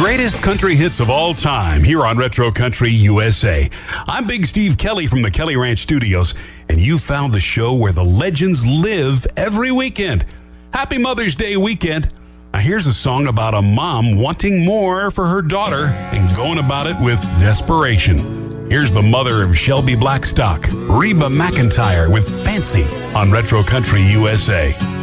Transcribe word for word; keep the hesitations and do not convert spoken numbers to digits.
greatest country hits of all time here on Retro Country U S A. I'm Big Steve Kelly from the Kelly Ranch Studios, and you found the show where the legends live every weekend. Happy Mother's Day weekend. Now here's a song about a mom wanting more for her daughter and going about it with desperation. Here's the mother of Shelby Blackstock, Reba McEntire with Fancy on Retro Country U S A.